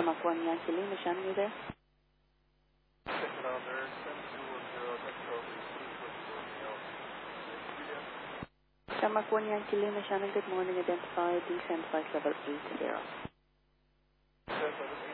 Denmark 1 Yankee Lima, Shannon, you there? Denmark 1 Yankee Lima, Shannon, good morning. Identify descent flight level 80.